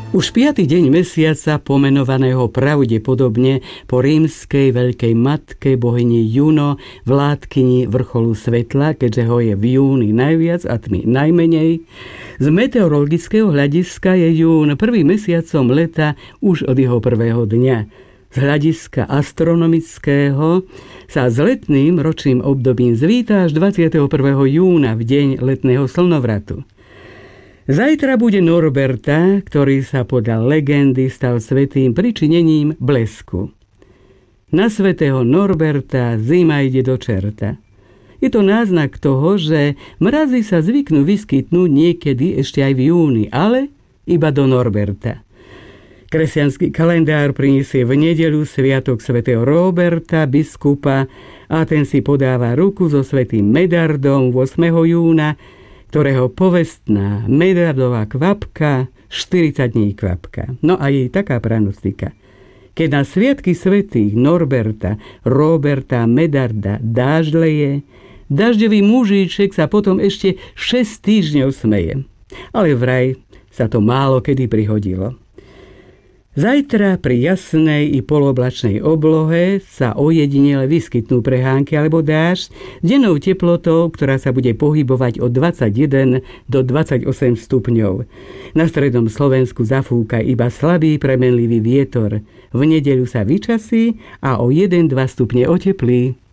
Už 5. deň mesiaca, pomenovaného pravdepodobne po rímskej veľkej matke bohyni Juno, vládkyni vrcholu svetla, keďže ho je v júni najviac a tmy najmenej. Z meteorologického hľadiska je jún prvým mesiacom leta už od jeho prvého dňa. Z hľadiska astronomického sa s letným ročným obdobím zvíta až 21. júna v deň letného slnovratu. Zajtra bude Norberta, ktorý sa podľa legendy stal svätým pričinením blesku. Na svätého Norberta zima ide do čerta. Je to náznak toho, že mrazy sa zvyknú vyskytnúť niekedy ešte aj v júni, ale iba do Norberta. Kresťanský kalendár priniesie v nedeľu sviatok svätého Roberta, biskupa, a ten si podáva ruku so svätým Medardom 8. júna, ktorého povestná medardová kvapka 40 dní kvapka. No a jej taká pranostika. Keď na sviatky svätých Norberta, Roberta, Medarda dáždleje, dažďový mužíček sa potom ešte 6 týždňov smeje. Ale vraj sa to málo kedy prihodilo. Zajtra pri jasnej i poloblačnej oblohe sa ojedinele vyskytnú prehánky alebo dážď s dennou teplotou, ktorá sa bude pohybovať od 21 do 28 stupňov. Na strednom Slovensku zafúka iba slabý premenlivý vietor. V nedeľu sa vyčasí a o 1-2 stupne oteplí.